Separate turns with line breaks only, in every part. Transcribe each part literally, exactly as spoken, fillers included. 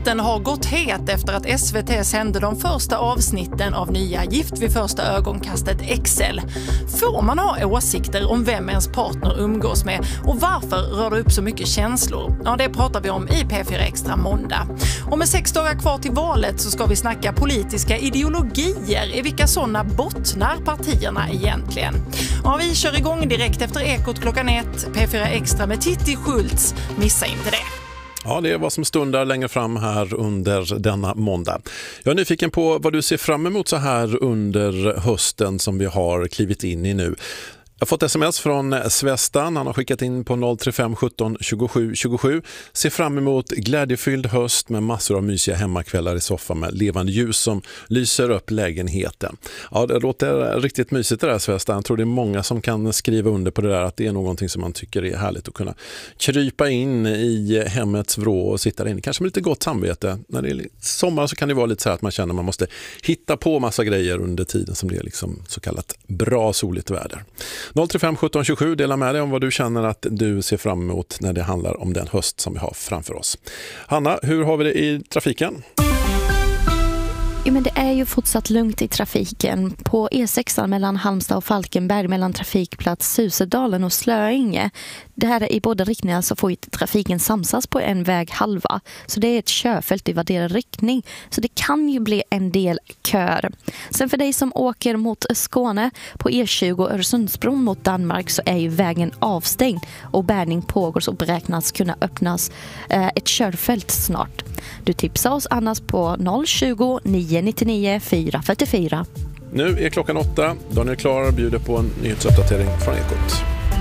Debatten har gått het efter att S V T sände de första avsnitten av nya Gift vid första ögonkastet X L. Får man ha åsikter om vem ens partner umgås med och varför rör det upp så mycket känslor? Ja, det pratar vi om i P fyra Extra måndag. Och med sex dagar kvar till valet så ska vi snacka politiska ideologier. I vilka sådana bottnar partierna egentligen? Ja, vi kör igång direkt efter Ekot klockan ett. P fyra Extra med Titti Schultz. Missa inte det.
Ja, det är vad som stundar längre fram här under denna måndag. Jag är nyfiken på vad du ser fram emot så här under hösten som vi har klivit in i nu. Jag har fått sms från Svestan. Han har skickat in på noll tre fem sjutton tjugosju tjugosju. Ser fram emot glädjefylld höst med massor av mysiga hemmakvällar i soffan med levande ljus som lyser upp lägenheten. Ja, det låter riktigt mysigt det där, Svestan. Jag tror det är många som kan skriva under på det där, att det är någonting som man tycker är härligt att kunna krypa in i hemmets vrå och sitta där inne. Kanske med lite gott samvete. När det är sommar så kan det vara lite så här att man känner att man måste hitta på massa grejer under tiden som det är liksom så kallat bra soligt väder. noll tre fem sjutton tjugosju, dela med dig om vad du känner att du ser fram emot när det handlar om den höst som vi har framför oss. Hanna, hur har vi det i trafiken?
Ja, men det är ju fortsatt lugnt i trafiken. På E sex mellan Halmstad och Falkenberg mellan trafikplats Susedalen och Slöinge. Det här är i båda riktningar så får ju trafiken samsas på en väg halva. Så det är ett körfält i varje riktning. Så det kan ju bli en del kör. Sen för dig som åker mot Skåne på E tjugo Öresundsbron mot Danmark så är ju vägen avstängd. Och bärgning pågår så beräknas kunna öppnas eh, ett körfält snart. Du tipsar oss annars på noll tjugo nio nittionio fyra fyrtiofyra.
Nu är klockan åtta. Daniel Klar bjuder på en nyhetsuppdatering från Ekot.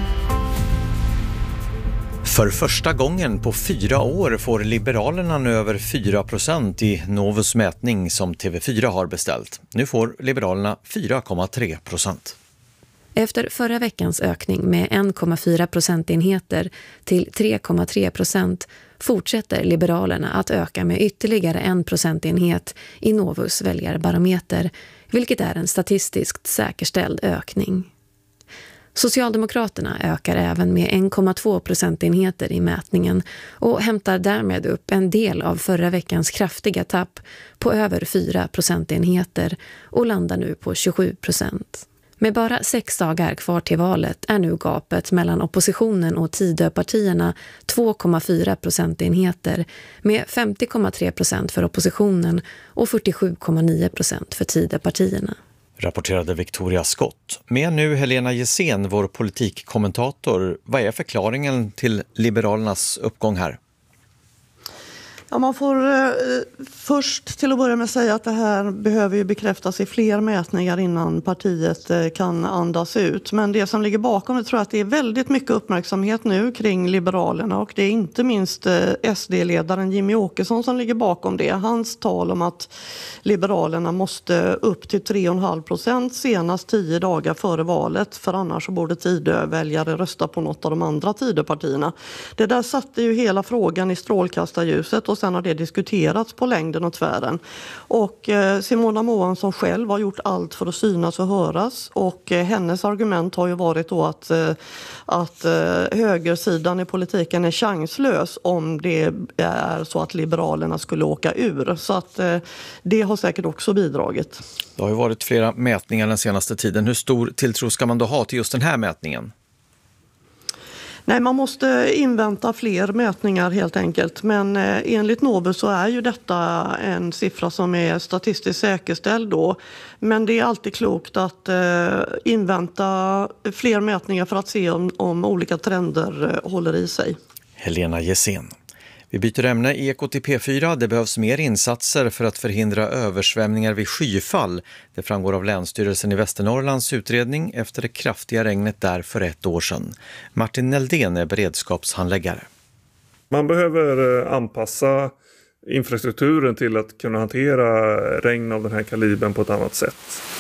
För första gången på fyra år får Liberalerna nu över fyra procent i Novus mätning som T V fyra har beställt. Nu får Liberalerna fyra komma tre procent.
Efter förra veckans ökning med en komma fyra procentenheter till tre komma tre procent fortsätter Liberalerna att öka med ytterligare en procentenhet i Novus väljarbarometer, vilket är en statistiskt säkerställd ökning. Socialdemokraterna ökar även med en komma två procentenheter i mätningen och hämtar därmed upp en del av förra veckans kraftiga tapp på över fyra procentenheter och landar nu på tjugosju procent. Med bara sex dagar kvar till valet är nu gapet mellan oppositionen och Tidöpartierna två komma fyra procentenheter med femtio komma tre procent för oppositionen och fyrtiosju komma nio procent för Tidöpartierna.
Rapporterade Victoria Skott. Med nu Helena Gessén, vår politikkommentator. Vad är förklaringen till Liberalernas uppgång här?
Ja, man får eh, först till att börja med säga att det här behöver ju bekräftas i fler mätningar innan partiet eh, kan andas ut. Men det som ligger bakom det tror jag att det är väldigt mycket uppmärksamhet nu kring Liberalerna och det är inte minst eh, S D-ledaren Jimmy Åkesson som ligger bakom det. Hans tal om att Liberalerna måste upp till tre komma fem procent senast tio dagar före valet för annars så borde Tidöväljare rösta på något av de andra Tidöpartierna. Det där satte ju hela frågan i strålkastarljuset och sen har det diskuterats på längden och tvären. Och eh, Simona Moansson själv har gjort allt för att synas och höras. Och eh, hennes argument har ju varit då att, eh, att eh, högersidan i politiken är chanslös om det är så att Liberalerna skulle åka ur. Så att eh, det har säkert också bidragit.
Det har ju varit flera mätningar den senaste tiden. Hur stor tilltro ska man då ha till just den här mätningen?
Nej, man måste invänta fler mätningar helt enkelt. Men eh, enligt Novus så är ju detta en siffra som är statistiskt säkerställd då. Men det är alltid klokt att eh, invänta fler mätningar för att se om, om olika trender eh, håller i sig.
Helena Gessén. Vi byter ämne i Ekot i P fyra. Det behövs mer insatser för att förhindra översvämningar vid skyfall. Det framgår av Länsstyrelsen i Västernorrlands utredning efter det kraftiga regnet där för ett år sedan. Martin Neldén är beredskapshandläggare.
Man behöver anpassa infrastrukturen till att kunna hantera regn av den här kalibern på ett annat sätt.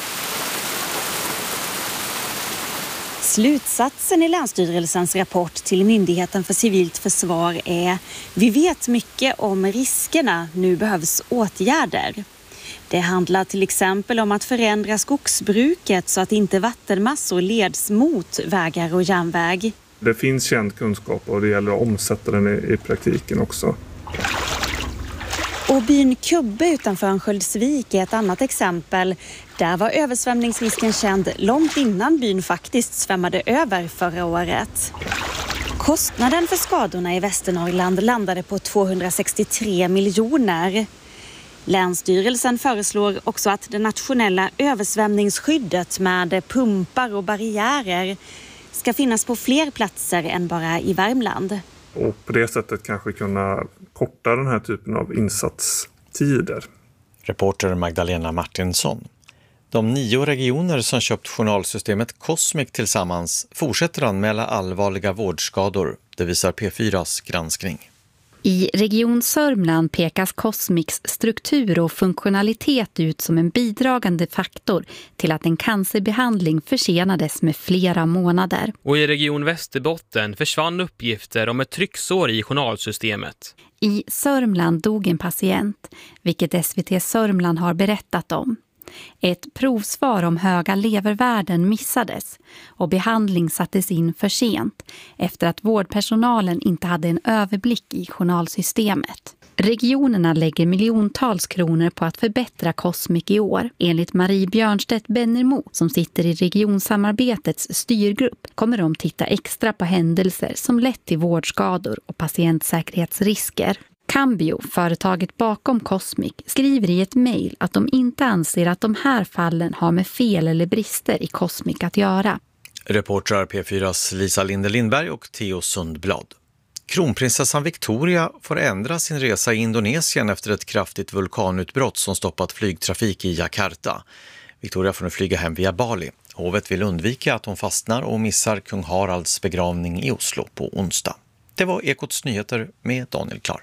Slutsatsen i Länsstyrelsens rapport till Myndigheten för civilt försvar är: vi vet mycket om riskerna, nu behövs åtgärder. Det handlar till exempel om att förändra skogsbruket så att inte vattenmassor leds mot vägar och järnväg.
Det finns känd kunskap och det gäller att omsätta den i, i praktiken också.
Och byn Kubbe utanför Örnsköldsvik är ett annat exempel. Där var översvämningsrisken känd långt innan byn faktiskt svämmade över förra året. Kostnaden för skadorna i Västernorrland landade på tvåhundrasextiotre miljoner. Länsstyrelsen föreslår också att det nationella översvämningsskyddet med pumpar och barriärer ska finnas på fler platser än bara i Värmland.
Och på det sättet kanske kunna korta den här typen av insatstider.
Reporter Magdalena Martinsson. De nio regioner som köpt journalsystemet Cosmic tillsammans fortsätter anmäla allvarliga vårdskador. Det visar P fyras granskning.
I Region Sörmland pekas Cosmics struktur och funktionalitet ut som en bidragande faktor till att en cancerbehandling försenades med flera månader.
Och i Region Västerbotten försvann uppgifter om ett trycksår i journalsystemet.
I Sörmland dog en patient, vilket S V T Sörmland har berättat om. Ett provsvar om höga levervärden missades och behandling sattes in för sent efter att vårdpersonalen inte hade en överblick i journalsystemet. Regionerna lägger miljontals kronor på att förbättra Cosmic i år. Enligt Marie Björnstedt-Bennermo som sitter i regionsamarbetets styrgrupp kommer de titta extra på händelser som lett till vårdskador och patientsäkerhetsrisker. Cambio, företaget bakom Cosmic, skriver i ett mejl att de inte anser att de här fallen har med fel eller brister i Cosmic att göra.
Reportrar P fyras Lisa Linde Lindberg och Theo Sundblad. Kronprinsessan Victoria får ändra sin resa i Indonesien efter ett kraftigt vulkanutbrott som stoppat flygtrafik i Jakarta. Victoria får nu flyga hem via Bali. Hovet vill undvika att hon fastnar och missar kung Haralds begravning i Oslo på onsdag. Det var Ekots nyheter med Daniel Klar.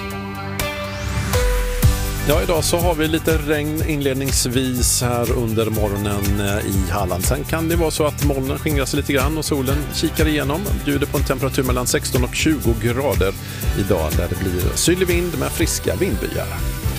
Ja, idag så har vi lite regn inledningsvis här under morgonen i Halland. Sen kan det vara så att molnen skingras lite grann och solen kikar igenom. Bjuder på en temperatur mellan sexton och tjugo grader idag där det blir sydlig vind med friska vindbyar.